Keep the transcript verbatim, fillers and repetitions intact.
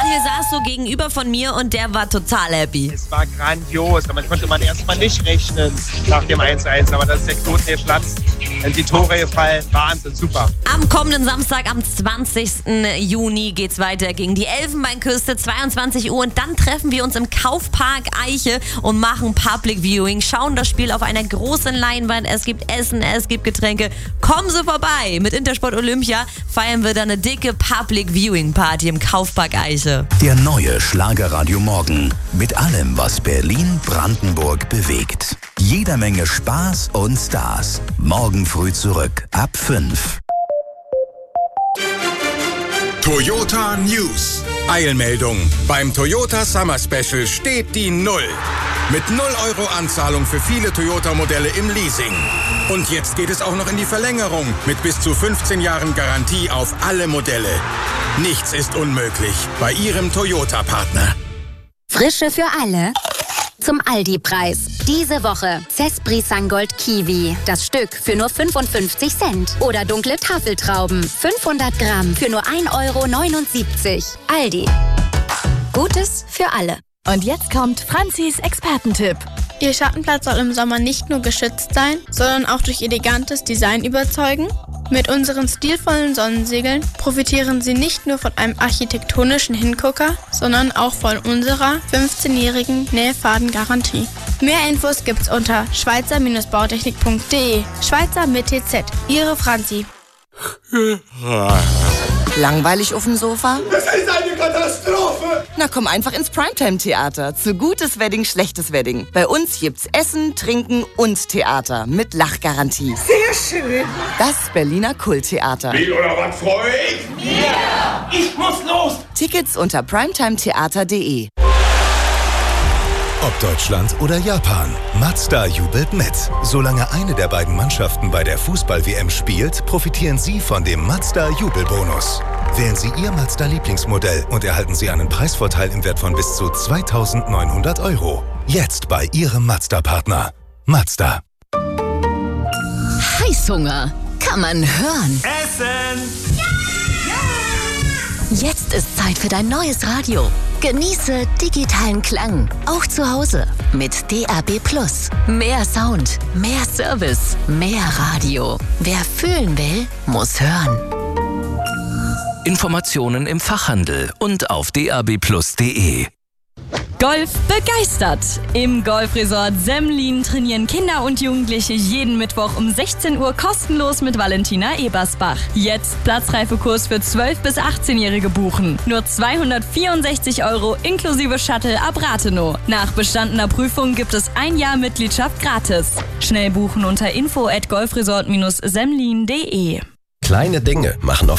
Daniel saß so gegenüber von mir und der war total happy. Es war grandios. Damit konnte man erstmal nicht rechnen nach dem eins zu eins. Aber das ist der Knoten geplatzt. Die Tore gefallen. Wahnsinn, super. Am kommenden Samstag, am zwanzigsten Juni, geht's weiter gegen die Elfenbeinküste, zweiundzwanzig Uhr. Und dann treffen wir uns im Kaufpark Eiche und machen Public Viewing. Schauen das Spiel auf einer großen Leinwand. Es gibt Essen, es gibt Getränke. Kommen Sie vorbei. Mit Intersport Olympia feiern wir dann eine dicke Public Viewing Party im Kaufpark Eiche. Der neue Schlagerradio Morgen. Mit allem, was Berlin, Brandenburg bewegt. Jeder Menge Spaß und Stars. Morgen früh zurück, ab fünf. Toyota News. Eilmeldung. Beim Toyota Summer Special steht die Null. Mit null Euro Anzahlung für viele Toyota-Modelle im Leasing. Und jetzt geht es auch noch in die Verlängerung mit bis zu fünfzehn Jahren Garantie auf alle Modelle. Nichts ist unmöglich bei Ihrem Toyota-Partner. Frische für alle. Zum Aldi-Preis. Diese Woche Cespri Sangold Kiwi. Das Stück für nur fünfundfünfzig Cent. Oder dunkle Tafeltrauben. fünfhundert Gramm für nur ein Euro neunundsiebzig. Aldi. Gutes für alle. Und jetzt kommt Franzis Expertentipp. Ihr Schattenplatz soll im Sommer nicht nur geschützt sein, sondern auch durch elegantes Design überzeugen. Mit unseren stilvollen Sonnensegeln profitieren Sie nicht nur von einem architektonischen Hingucker, sondern auch von unserer fünfzehnjährigen Nähfadengarantie. Mehr Infos gibt's unter schweizer Bautechnik punkt de. Schweizer mit T Z. Ihre Franzi. Langweilig auf dem Sofa? Das ist eine Katastrophe! Na komm einfach ins Primetime-Theater. Zu gutes Wedding, schlechtes Wedding. Bei uns gibt's Essen, Trinken und Theater mit Lachgarantie. Sehr schön! Das Berliner Kulttheater. Wie oder was, freu ich? Yeah. Ich muss los! Tickets unter primetimetheater punkt de. Ob Deutschland oder Japan, Mazda jubelt mit. Solange eine der beiden Mannschaften bei der Fußball-W M spielt, profitieren Sie von dem Mazda-Jubelbonus. Wählen Sie Ihr Mazda-Lieblingsmodell und erhalten Sie einen Preisvorteil im Wert von bis zu zweitausendneunhundert Euro. Jetzt bei Ihrem Mazda-Partner. Mazda. Heißhunger. Kann man hören. Essen! Ja! Ja! Jetzt ist Zeit für dein neues Radio. Genieße digitalen Klang, auch zu Hause, mit D A B Plus. Mehr Sound, mehr Service, mehr Radio. Wer fühlen will, muss hören. Informationen im Fachhandel und auf d a b plus punkt de. Golf begeistert. Im Golfresort Semlin trainieren Kinder und Jugendliche jeden Mittwoch um sechzehn Uhr kostenlos mit Valentina Ebersbach. Jetzt Platzreifekurs für zwölf- bis achtzehnjährige buchen. Nur zweihundertvierundsechzig Euro inklusive Shuttle ab Rathenow. Nach bestandener Prüfung gibt es ein Jahr Mitgliedschaft gratis. Schnell buchen unter info at golfresort Bindestrich semlin punkt de. Kleine Dinge machen